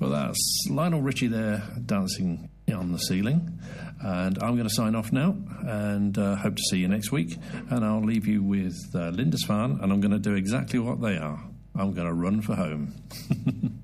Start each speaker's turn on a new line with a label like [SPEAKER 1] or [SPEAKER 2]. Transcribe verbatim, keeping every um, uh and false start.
[SPEAKER 1] Well, that's Lionel Richie there dancing on the ceiling. And I'm going to sign off now and uh, hope to see you next week. And I'll leave you with uh, Lindisfarne, and I'm going to do exactly what they are. I'm going to run for home.